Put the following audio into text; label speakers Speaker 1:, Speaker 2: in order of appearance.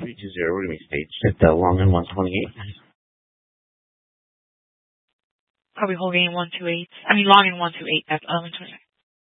Speaker 1: 320, we're going to be staged at the long and 128.
Speaker 2: Are we holding in 128? I mean, long in 128. That's 11:29.